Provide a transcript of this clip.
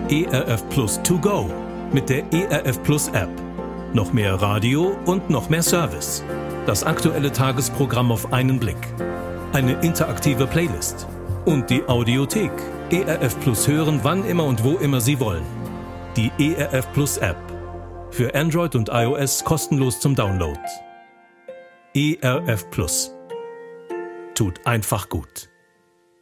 ERF Plus To Go mit der ERF Plus App. Noch mehr Radio und noch mehr Service. Das aktuelle Tagesprogramm auf einen Blick. Eine interaktive Playlist. Und die Audiothek. ERF Plus hören, wann immer und wo immer Sie wollen. Die ERF Plus App. Für Android und iOS kostenlos zum Download. ERF Plus. Tut einfach gut.